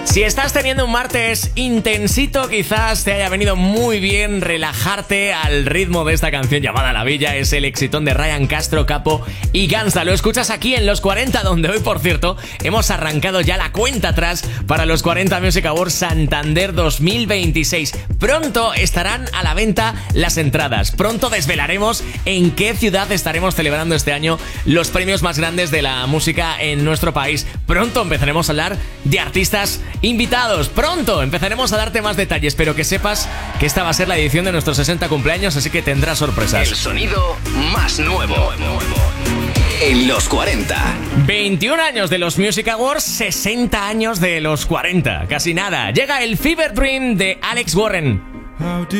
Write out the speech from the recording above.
Si estás teniendo un martes intensito, quizás te haya venido muy bien relajarte al ritmo de esta canción llamada La Villa. Es el exitón de Ryan Castro, Capo y Ganza. Lo escuchas aquí en Los 40, donde hoy, por cierto, hemos arrancado ya la cuenta atrás para los 40 Music Awards Santander 2026. Pronto estarán a la venta las entradas. Pronto desvelaremos en qué ciudad estaremos celebrando este año los premios más grandes de la música en nuestro país. Pronto empezaremos a hablar de artistas invitados. Pronto empezaremos a darte más detalles, pero que sepas que esta va a ser la edición de nuestros 60 cumpleaños, así que tendrás sorpresas. El sonido más nuevo en los 40. 21 años de los Music Awards, 60 años de los 40. Casi nada. Llega el Fever Dream de Alex Warren.